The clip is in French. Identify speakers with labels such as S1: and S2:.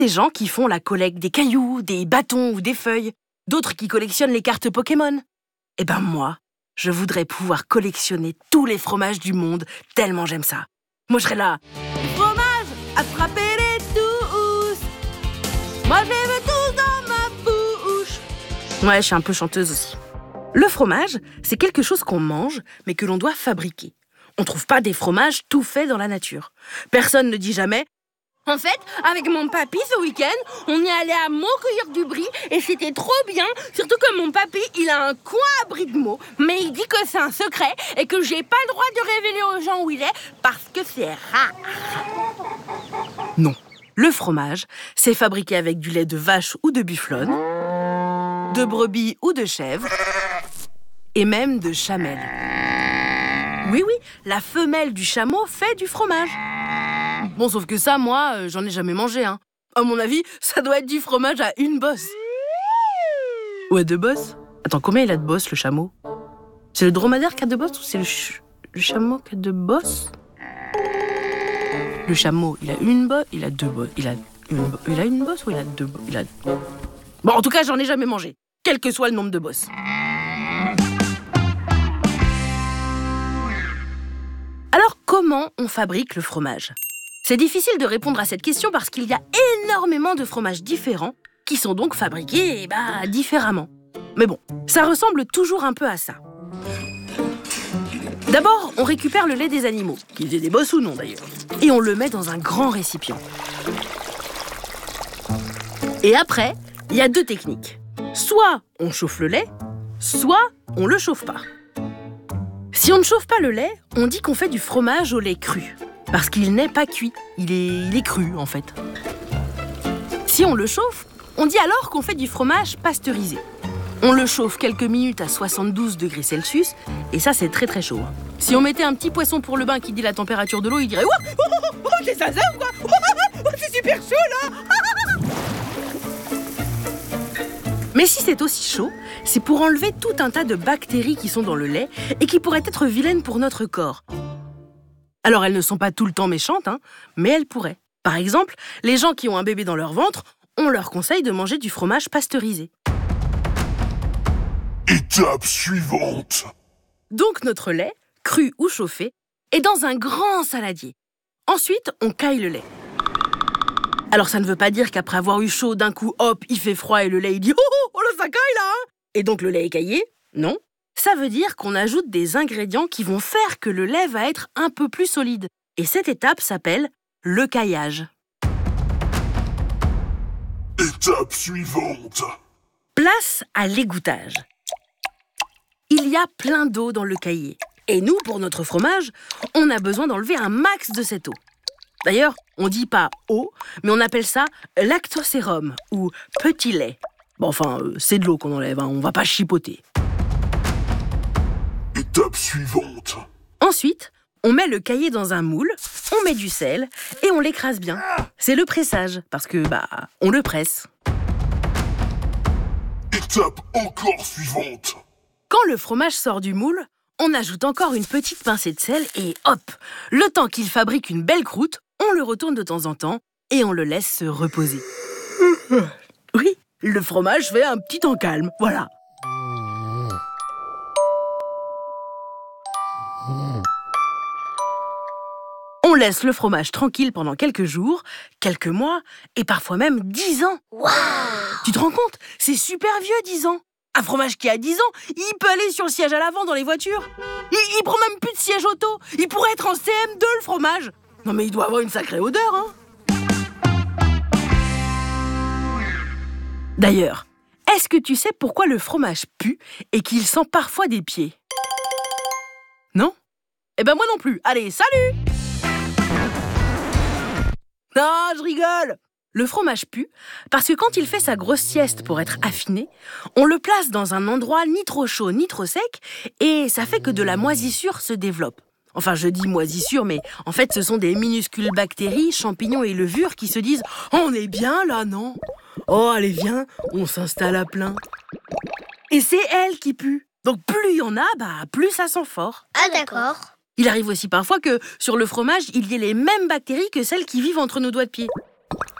S1: Des gens qui font la collecte des cailloux, des bâtons ou des feuilles. D'autres qui collectionnent les cartes Pokémon. Eh ben moi, je voudrais pouvoir collectionner tous les fromages du monde, tellement j'aime ça. Moi, je serais là. Fromage, attrapez-les tous. Moi, je les veux tous dans ma bouche. Ouais, je suis un peu chanteuse aussi. Le fromage, c'est quelque chose qu'on mange, mais que l'on doit fabriquer. On trouve pas des fromages tout faits dans la nature. Personne ne dit jamais. En fait, avec mon papy ce week-end, on est allé à Meaux cueillir du brie et c'était trop bien. Surtout que mon papy, il a un coin à brie de Meaux, mais il dit que c'est un secret et que j'ai pas le droit de révéler aux gens où il est parce que c'est rare. Non, le fromage, c'est fabriqué avec du lait de vache ou de bufflonne, de brebis ou de chèvre et même de chamelle. Oui, la femelle du chameau fait du fromage. Bon, sauf que ça, moi, j'en ai jamais mangé, hein. À mon avis, ça doit être du fromage à une bosse. Ouais, 2 bosses. Attends, combien il a de bosses, le chameau? C'est le dromadaire qui a 2 bosses ou c'est le chameau qui a 2 bosses? Le chameau, il a une bosse, il a 2 bosses. Il a une bosse ou il a 2 bosses? Bon, en tout cas, j'en ai jamais mangé, quel que soit le nombre de bosses. Alors, comment on fabrique le fromage? C'est difficile de répondre à cette question parce qu'il y a énormément de fromages différents qui sont donc fabriqués différemment. Mais bon, ça ressemble toujours un peu à ça. D'abord, on récupère le lait des animaux, qu'ils aient des bosses ou non d'ailleurs, et on le met dans un grand récipient. Et après, il y a 2 techniques. Soit on chauffe le lait, soit on le chauffe pas. Si on ne chauffe pas le lait, on dit qu'on fait du fromage au lait cru. Parce qu'il n'est pas cuit, il est cru en fait. Si on le chauffe, on dit alors qu'on fait du fromage pasteurisé. On le chauffe quelques minutes à 72 degrés Celsius, et ça c'est très très chaud. Si on mettait un petit poisson pour le bain qui dit la température de l'eau, il dirait « Oh, c'est ça ou quoi? Oh, c'est super chaud là !» Mais si c'est aussi chaud, c'est pour enlever tout un tas de bactéries qui sont dans le lait et qui pourraient être vilaines pour notre corps. Alors elles ne sont pas tout le temps méchantes, mais elles pourraient. Par exemple, les gens qui ont un bébé dans leur ventre, on leur conseille de manger du fromage pasteurisé.
S2: Étape suivante.
S1: Donc notre lait, cru ou chauffé, est dans un grand saladier. Ensuite, on caille le lait. Alors ça ne veut pas dire qu'après avoir eu chaud, d'un coup, hop, il fait froid et le lait il dit « Oh là, ça caille là !» Et donc le lait est caillé? Non. Ça veut dire qu'on ajoute des ingrédients qui vont faire que le lait va être un peu plus solide. Et cette étape s'appelle le caillage.
S2: Étape suivante.
S1: Place à l'égouttage. Il y a plein d'eau dans le caillé. Et nous, pour notre fromage, on a besoin d'enlever un max de cette eau. D'ailleurs, on dit pas eau, mais on appelle ça lactosérum ou petit lait. Bon, enfin, c'est de l'eau qu'on enlève, on va pas chipoter.
S2: Étape suivante.
S1: Ensuite, on met le caillé dans un moule, on met du sel et on l'écrase bien. C'est le pressage, parce que, on le presse.
S2: Étape encore suivante.
S1: Quand le fromage sort du moule, on ajoute encore une petite pincée de sel et hop, le temps qu'il fabrique une belle croûte, on le retourne de temps en temps et on le laisse se reposer. Oui, le fromage fait un petit temps calme, voilà. On laisse le fromage tranquille pendant quelques jours, quelques mois et parfois même 10 ans.
S3: Waouh!
S1: Tu te rends compte? C'est super vieux, 10 ans. Un fromage qui a 10 ans, il peut aller sur le siège à l'avant dans les voitures. Il prend même plus de siège auto. Il pourrait être en CM2, le fromage. Non mais il doit avoir une sacrée odeur, D'ailleurs, est-ce que tu sais pourquoi le fromage pue et qu'il sent parfois des pieds? Non? Eh ben moi non plus. Allez, salut! Non, je rigole. Le fromage pue parce que quand il fait sa grosse sieste pour être affiné, on le place dans un endroit ni trop chaud ni trop sec et ça fait que de la moisissure se développe. Enfin, je dis moisissure, mais en fait, ce sont des minuscules bactéries, champignons et levures qui se disent « On est bien là, non? Oh, allez, viens, on s'installe à plein. » Et c'est elles qui puent. Donc plus il y en a, plus ça sent fort.
S3: Ah d'accord.
S1: Il arrive aussi parfois que sur le fromage, il y ait les mêmes bactéries que celles qui vivent entre nos doigts de pied.